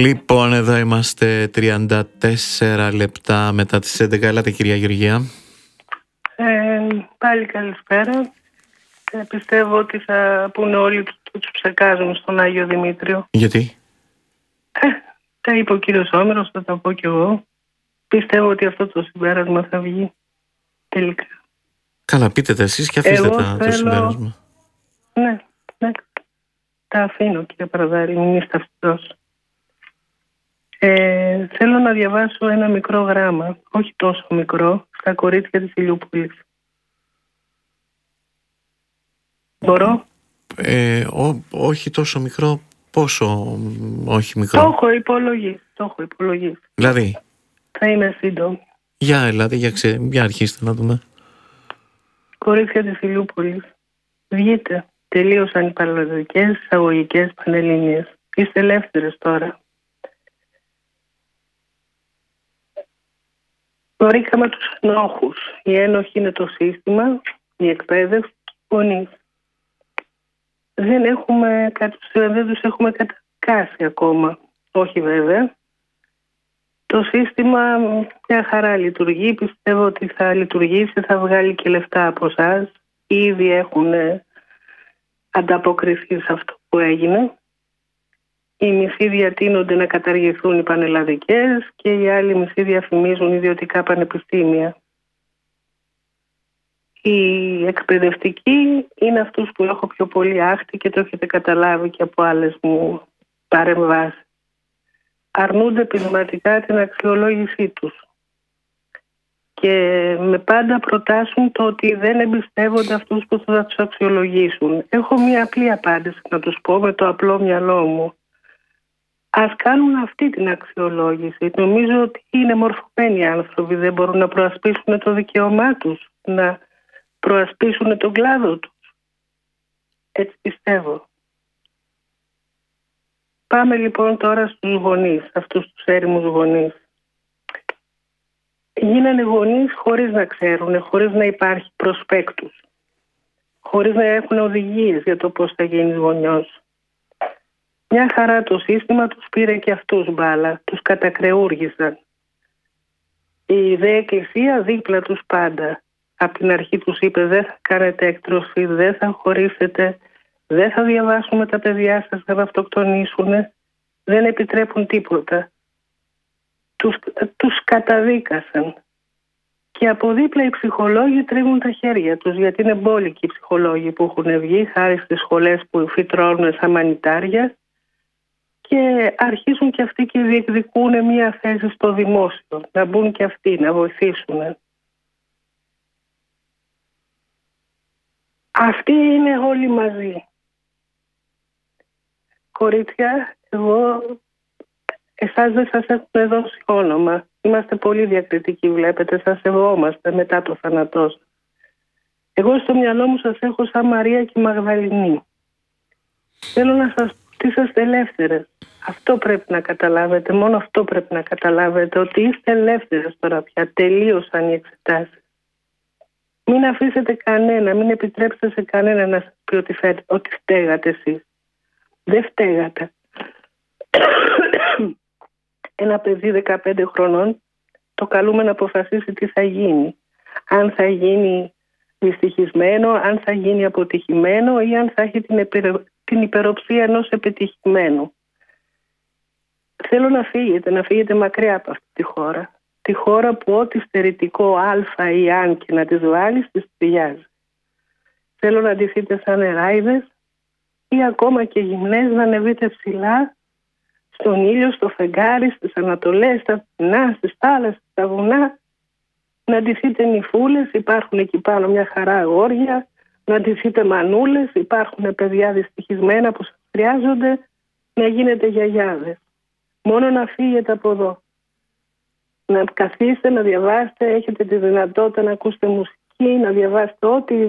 Λοιπόν, εδώ είμαστε 34 λεπτά μετά τις 11. Έλατε, κυρία Γεωργία. Πάλι καλησπέρα. Πιστεύω ότι θα πούνε όλοι τους ψεκάζουν στον Άγιο Δημήτριο. Γιατί? Τα είπε ο κύριος Όμηρος, θα τα πω κι εγώ. Πιστεύω ότι αυτό το συμπέρασμα θα βγει τελικά. Καλά, πείτε τα εσείς και αφήστε το συμπέρασμα. Ναι. Τα αφήνω, κύριε Παραδάρη, μην είστε αυτός. Θέλω να διαβάσω ένα μικρό γράμμα, όχι τόσο μικρό, στα κορίτσια της Ηλιούπολης. Μπορώ? Όχι τόσο μικρό, πόσο όχι μικρό? Το έχω υπολογίσει. Δηλαδή? Θα είμαι σύντομη. Για αρχίστε να δούμε. Κορίτσια της Ηλιούπολης, βγείτε. Τελείωσαν οι παραδοτικές, εισαγωγικές, πανελληνίες. Είστε ελεύθερες τώρα. Βρήκαμε τους ενόχους. Οι ένοχοι είναι το σύστημα, η εκπαίδευση, γονείς. Δεν τους έχουμε κατακάσει ακόμα. Όχι βέβαια. Το σύστημα μια χαρά λειτουργεί. Πιστεύω ότι θα λειτουργήσει, θα βγάλει και λεφτά από εσάς. Ήδη έχουν ανταποκριθεί σε αυτό που έγινε. Οι μισοί διατείνονται να καταργηθούν οι πανελλαδικές και οι άλλοι μισοί διαφημίζουν ιδιωτικά πανεπιστήμια. Οι εκπαιδευτικοί είναι αυτούς που έχω πιο πολύ άχτη και το έχετε καταλάβει και από άλλες μου παρεμβάσεις. Αρνούνται πεισματικά την αξιολόγησή τους και με πάντα προτάσουν το ότι δεν εμπιστεύονται αυτούς που θα τους αξιολογήσουν. Έχω μία απλή απάντηση να τους πω με το απλό μυαλό μου. Ας κάνουν αυτή την αξιολόγηση. Νομίζω ότι είναι μορφωμένοι άνθρωποι, δεν μπορούν να προασπίσουν το δικαίωμά τους, να προασπίσουν τον κλάδο τους. Έτσι πιστεύω. Πάμε λοιπόν τώρα στους γονείς, αυτούς τους έρημους γονείς. Γίνανε γονείς χωρίς να ξέρουν, χωρίς να υπάρχει προσπέκτους, χωρίς να έχουν οδηγίες για το πώς θα γίνεις γονιός. Μια χαρά το σύστημα τους πήρε και αυτούς μπάλα, τους κατακρεούργησαν. Η ιδέα εκκλησία δίπλα τους πάντα. Από την αρχή τους είπε δεν θα κάνετε εκτροφή, δεν θα χωρίσετε, δεν θα διαβάσουμε τα παιδιά σας να αυτοκτονήσουν, δεν επιτρέπουν τίποτα. Τους καταδίκασαν. Και από δίπλα οι ψυχολόγοι τρίβουν τα χέρια τους, γιατί είναι μπόλικοι οι ψυχολόγοι που έχουν βγει χάρη στις σχολές που φυτρώνουν σαν μανιτάρια και αρχίζουν και αυτοί και διεκδικούν μια θέση στο δημόσιο, να μπουν και αυτοί, να βοηθήσουν. Αυτοί είναι όλοι μαζί. Κορίτσια, εσάς δεν σας έχουμε δώσει όνομα. Είμαστε πολύ διακριτικοί, βλέπετε, σας σεβόμαστε μετά το θάνατό σας. Εγώ στο μυαλό μου σας έχω σαν Μαρία και Μαγδαληνή. Θέλω να σας πω ότι είσαστε ελεύθερες. Αυτό πρέπει να καταλάβετε, μόνο αυτό πρέπει να καταλάβετε, ότι είστε ελεύθερες τώρα πια, τελείωσαν οι εξετάσεις. Μην αφήσετε κανένα, μην επιτρέψετε σε κανένα να σας πει ότι φταίγατε εσείς. Δεν φταίγατε. Ένα παιδί 15 χρονών το καλούμε να αποφασίσει τι θα γίνει. Αν θα γίνει δυστυχισμένο, αν θα γίνει αποτυχημένο ή αν θα έχει την υπεροψία ενός επιτυχημένου. Θέλω να φύγετε μακριά από αυτή τη χώρα. Τη χώρα που ό,τι στερητικό α ή αν και να τις βάλεις, τις ταιριάζει. Θέλω να ντυθείτε σαν εράιδες ή ακόμα και γυμνές να ανεβείτε ψηλά στον ήλιο, στο φεγγάρι, στις ανατολές, στα πτηνά, στις θάλασσες, στα βουνά. Να ντυθείτε νυφούλες, υπάρχουν εκεί πάνω μια χαρά αγόρια. Να ντυθείτε μανούλες, υπάρχουν παιδιά δυστυχισμένα που σας χρειάζονται. Να γίνετε γιαγιάδες. Μόνο να φύγετε από εδώ. Να καθίσετε, να διαβάσετε, έχετε τη δυνατότητα να ακούσετε μουσική, να διαβάσετε ό,τι